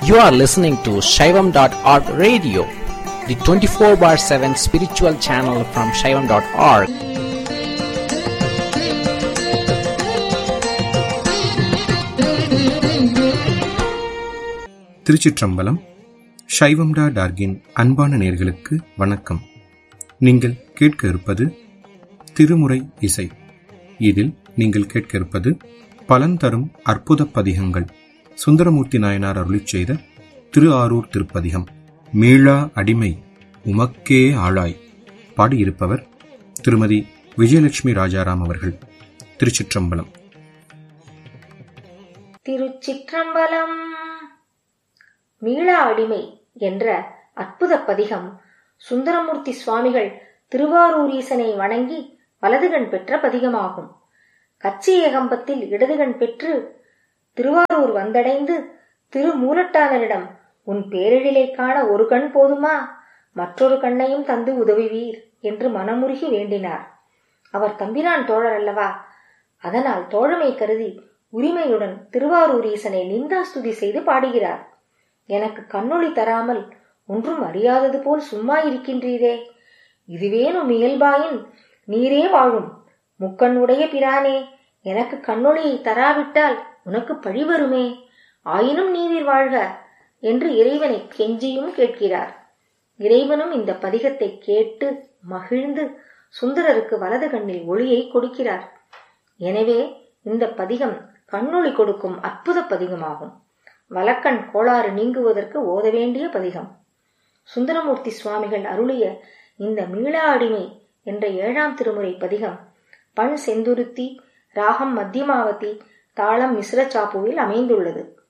You are listening to Shaivam.org radio, the 24/7 spiritual channel from Shaivam.org. திருச்சிற்றம்பலம். சைவம்.org-இன் அன்பான நேயர்களுக்கு வணக்கம். நீங்கள் கேட்க இருப்பது திருமுறை இசை. இதில் நீங்கள் கேட்க இருப்பது பலன் தரும் அற்புத பதிகங்கள். சுந்தரமூர்த்தி நாயனார் அருளிச் செய்த திரு ஆரூர் திருப்பதிகம். மீளா அடிமை உமக்கே ஆளாய். பாடியிருப்பவர் திருமதி விஜயலட்சுமி ராஜாராம் அவர்கள். திருச்சிற்றம்பலம். திருச்சிற்றம்பலம். மீளா அடிமை என்ற அற்புத பதிகம் சுந்தரமூர்த்தி சுவாமிகள் திருவாரூரீசனை வணங்கி வலதுகண் பெற்ற பதிகமாகும். கச்சி ஏகம்பத்தில் இடதுகண் பெற்று திருவாரூர் வந்தடைந்து திருமூலட்டானரிடம், உன் பேரெழிலை காண ஒரு கண் போதுமா, மற்றொரு கண்ணையும் தந்து உதவுவீர் என்று மனமுருகி வேண்டினார். அவர் தம்பிரான் தோழர் அல்லவா, அதனால் தோழமை கருதி உரிமையுடன் திருவாரூரீசனை நிந்தாஸ்துதி செய்து பாடுகிறார். எனக்கு கண்ணொளி தராமல் ஒன்றும் அறியாதது போல் சும்மா இருக்கின்றீரே, இதுவேனும் இயல்பாயின் நீரே வாழும் முக்கண் உடைய பிரானே, எனக்கு கண்ணொளியை தராவிட்டால் உனக்கு பழி வருமே, ஆயினும் நீர் வாழ்க என்று இறைவனை கெஞ்சியும் கேட்கிறார். இறைவனும் இந்த பதிகத்தை கேட்டு மகிழ்ந்து சுந்தரருக்கு வலது கண்ணில் ஒளியை கொடுக்கிறார். எனவே இந்த பதிகம் கண்ணொளி கொடுக்கும் அற்புத பதிகமாகும். வலக்கண் கோளாறு நீங்குவதற்கு ஓத வேண்டிய பதிகம். சுந்தரமூர்த்தி சுவாமிகள் அருளிய இந்த மீளா அடிமை என்ற 7ஆம் திருமுறை பதிகம் பண் செந்துருத்தி, ராகம் மத்தியமாவதி, தாளம் மிஸ்ர சாப்புவில் அமைந்துள்ளது.